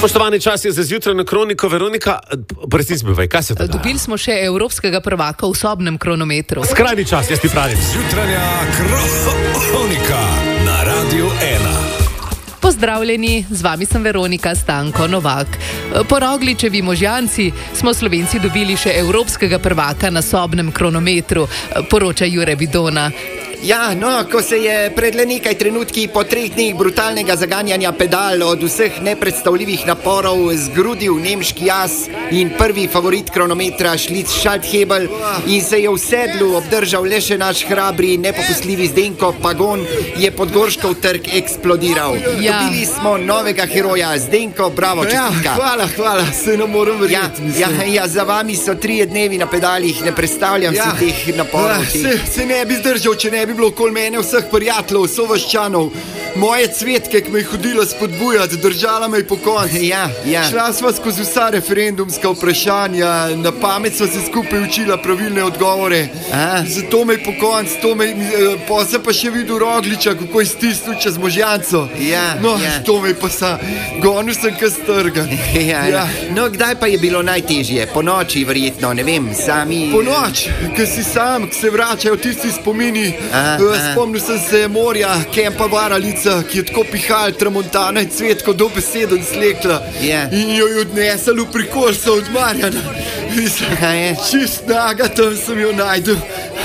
Spoštovani, čas je za zjutrajno kroniko. Veronika, resnici mi, kaj se to dogaja? Dobili smo še evropskega prvaka v sobnem kronometru. Skrajni čas, jaz ti pravim. Zjutranja kronika na Radiu 1. Pozdravljeni, z vami sem Veronika Stanko Novak. Po Rogličevi Možjanci smo Slovenci dobili še evropskega prvaka na sobnem kronometru, poroča Jure Vidona. Ja, no, ko se je pred le nekaj trenutki po 3 dneh brutalnega zaganjanja pedal od vseh nepredstavljivih naporov zgrudil nemški jaz in prvi favorit kronometra Šlic Schalthebel in se je v sedlu obdržal le še naš hrabri, nepopustljivi Zdenko Pagon, je Podgorškov trg eksplodiral. Ja. Dobili smo novega heroja, Zdenko, bravo, čestitka. Hvala, se ne morem verjeti. Ja, za vami so 3 dnevi na pedalih, ne predstavljam si teh naporov. Se ne bi zdržal, če ne bi bilo okoli mene vseh prijateljev, sovaščanov, moje cvetke, ki me je hodila spodbujati, držala me je po konci. Ja. Šla sva skozi vsa referendumska vprašanja, na pamet sva se skupaj učila pravilne odgovore. Zato me je po konci, pa se pa še videl Rogliča, kako je stisnil čez Možjanco. To me je pa gonil sem kaj strgan. No, kdaj pa je bilo najtežje? Po noči verjetno, ne vem, sami... Po noč, ko si sam, ko se vračajo tisti spomini. Spomnil sem se morja, kempa Varalica, ki je tako pihal, tramontana in cvetko do besedo slekla. In jo je odnesel v Prikolsa od Marjana. Čist naga, tam sem jo najdel.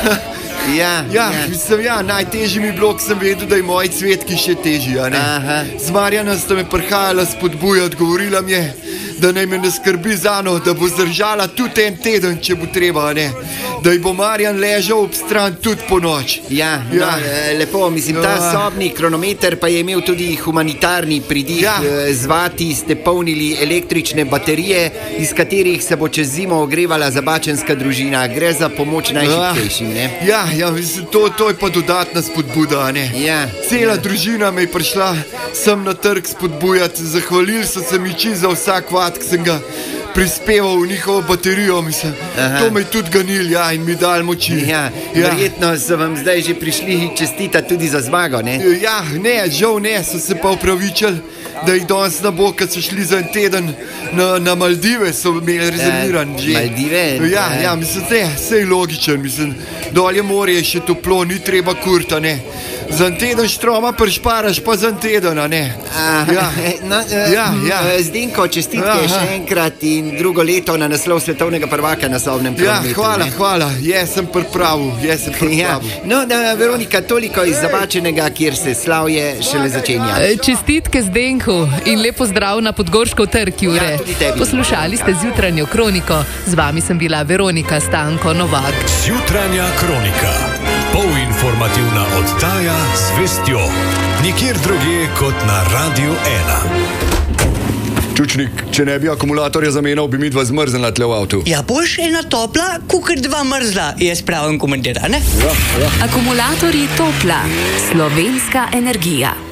Najtežji mi bilo, ko sem vedel, da je moji cvetki še težji. Z Marjana sta me prihajala spodbujati, govorila mi je, da naj me ne skrbi zano, da bo zdržala tudi en teden, če bo treba, da ji bo Marjan ležal ob stran tudi po noč. Lepo, mislim, ta sobni kronometer pa je imel tudi humanitarni pridih. Z vati ste polnili električne baterije, iz katerih se bo čez zimo ogrevala zabačenska družina. Gre za pomoč najšibkejšim, ne? Mislim, to je pa dodatna spodbuda, ne? Cela družina me je prišla sem na trg spodbujati, zahvalili so se mi za vsak vat, ki sem ga prispeval v njihovo baterijo, mislim. To me je tudi ganil, in mi dal moči. Verjetno so vam zdaj že prišli čestitati tudi za zmago, ne? Žal ne, so se pa upravičili, da jih danes ne bo, kad so šli za en teden na Maldive, so imeli rezerviran že. Maldive? Mislim, sej logičen, mislim, dolje morje je še toplo, ni treba kurta, ne. Za en teden štroma prešparaš, pa za en teden, ne. Zdenko, čestitke še enkrat in drugo leto na naslov svetovnega prvaka na sobnem kronometru. Hvala, jaz sem pripravil. No, Veronika, toliko iz Zabačenega, kjer se slavje šele začenja. Čestitke Zdenku in lepo zdrav na Podgorškov trg, Jure. Poslušali ste zjutranjo kroniko, z vami sem bila Veronika Stanko Novak. Zjutranja kronika, polinformativna oddaja z vestjo, nikjer drugje kot na Radiu 1. Čučnik, če ne bi akumulatorja zamenjal, bi mi dva zmrznila tle v avtu. Ja, boš ena topla, kukar dva mrzla, jaz pravim komentar, ne? Akumulatorji Topla, slovenska energija.